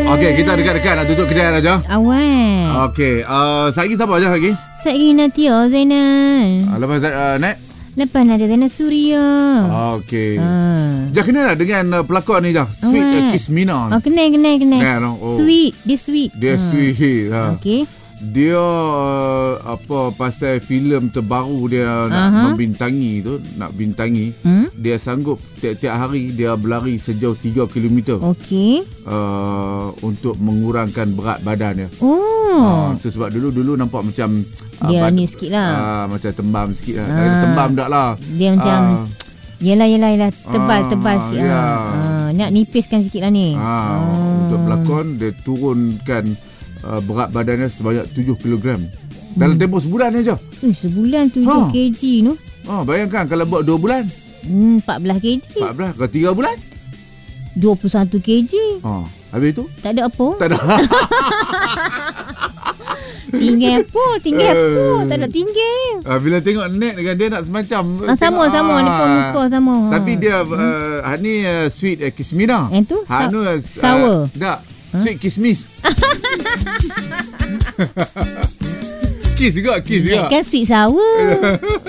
Okey, kita dekat-dekat nak tutup kedai dah, Jo. Awal. Okey, lagi siapa je lagi? Saya Natia Zainal. Lepas Net? Lepas Nadia Zainal Suria. Okey. Jah kenal tak dengan pelakon ni, Jah? Sweet Kismina. Kenal. Sweet. Dia sweet. Dia sweet. Okey. Dia pasal filem terbaru dia nak membintangi tu, dia sanggup tiap-tiap hari dia berlari sejauh 3 km. Okey. Untuk mengurangkan berat badan dia. Itu sebab dulu nampak macam dia ni sikit lah. Macam tembam sikit lah. Tembam tak lah. Dia macam Yelah tebal sikit. Nak nipiskan sikit lah ni. Untuk pelakon dia turunkan berat badannya sebanyak 7 kg dalam tempoh sebulan aja. Sebulan 7 kg tu. Bayangkan kalau buat 2 bulan 14 kg. 14 kalau 3 bulan 21 kg. Habis tu tak ada apa. Tak ada. Tinggal apa? Tak ada tinggal. Bila tengok Net dengan dia nak semacam sama depan muka sama. Tapi dia ni Sweet Kismina. Yang tu sour. Tak, Sweet Kismis. Kiss juga. Kan sweet sour.